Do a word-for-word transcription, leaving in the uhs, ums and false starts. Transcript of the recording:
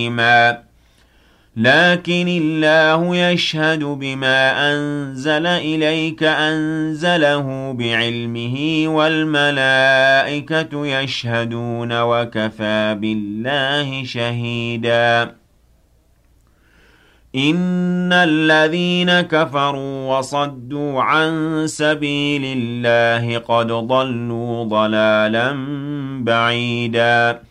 لكن الله يشهد بما أنزل إليك أنزله بعلمه والملائكة يشهدون وكفى بالله شهيدا إن الذين كفروا وصدوا عن سبيل الله قد ضلوا ضلالا بعيدا